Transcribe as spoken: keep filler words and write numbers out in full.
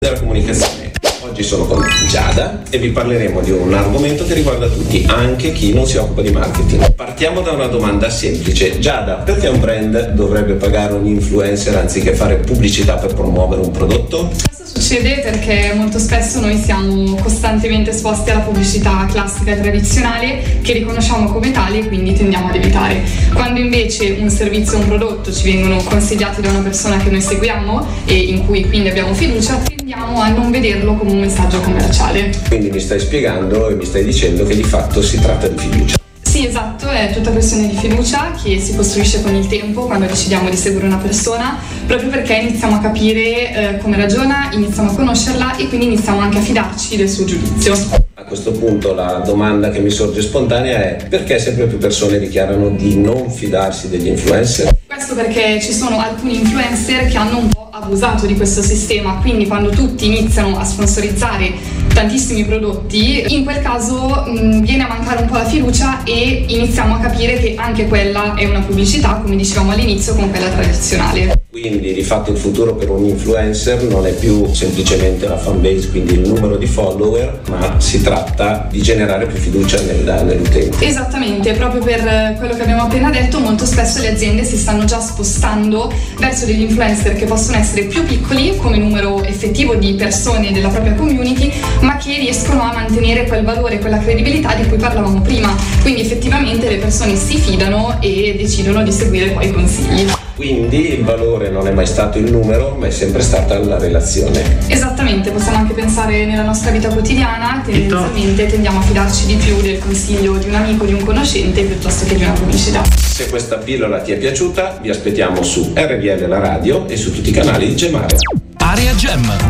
Della comunicazione. Oggi sono con Giada e vi parleremo di un argomento che riguarda tutti, anche chi non si occupa di marketing. Partiamo da una domanda semplice. Giada, perché un brand dovrebbe pagare un influencer anziché fare pubblicità per promuovere un prodotto? Succede perché molto spesso noi siamo costantemente esposti alla pubblicità classica e tradizionale che riconosciamo come tale e quindi tendiamo ad evitare. Quando invece un servizio o un prodotto ci vengono consigliati da una persona che noi seguiamo e in cui quindi abbiamo fiducia, tendiamo a non vederlo come un messaggio commerciale. Quindi mi stai spiegando e mi stai dicendo che di fatto si tratta di fiducia. Sì, esatto, è tutta questione di fiducia che si costruisce con il tempo quando decidiamo di seguire una persona, proprio perché iniziamo a capire eh, come ragiona, iniziamo a conoscerla e quindi iniziamo anche a fidarci del suo giudizio. A questo punto la domanda che mi sorge spontanea è: perché sempre più persone dichiarano di non fidarsi degli influencer? Questo perché ci sono alcuni influencer che hanno un po' abusato di questo sistema, quindi quando tutti iniziano a sponsorizzare tantissimi prodotti, in quel caso mh, viene a mancare un po' la fiducia e iniziamo a capire che anche quella è una pubblicità, come dicevamo all'inizio, con quella tradizionale. Quindi di fatto il futuro per un influencer non è più semplicemente la fanbase, quindi il numero di follower, ma si tratta di generare più fiducia nel, nell'utente. Esattamente, proprio per quello che abbiamo appena detto, molto spesso le aziende si stanno già spostando verso degli influencer che possono essere più piccoli come numero effettivo di persone della propria community, ma che riescono a mantenere quel valore, quella credibilità di cui parlavamo prima. Quindi effettivamente le persone si fidano e decidono di seguire poi i consigli. Quindi il valore non è mai stato il numero, ma è sempre stata la relazione. Esattamente, possiamo anche pensare nella nostra vita quotidiana, tendenzialmente tendiamo a fidarci di più del consiglio di un amico, di un conoscente, piuttosto che di una pubblicità. Se questa pillola ti è piaciuta, vi aspettiamo su R V L la radio e su tutti i canali di Gemarea. Area Gem.